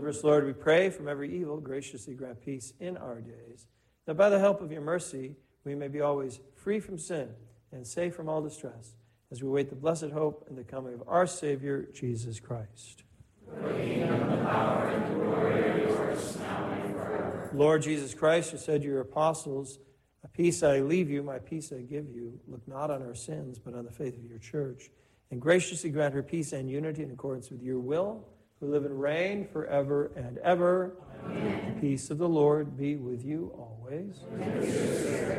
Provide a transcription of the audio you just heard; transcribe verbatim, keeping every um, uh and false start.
Deliver us, Lord, we pray, from every evil. Graciously grant peace in our days, that by the help of your mercy we may be always free from sin and safe from all distress, as we wait the blessed hope and the coming of our Savior, Jesus Christ. The kingdom, the power, and the glory are yours, now and forever. Lord Jesus Christ, who said to your apostles, "A peace I leave you, my peace I give you," look not on our sins, but on the faith of your church, and graciously grant her peace and unity in accordance with your will, who live and reign forever and ever. Amen. The peace of the Lord be with you always. With your spirit.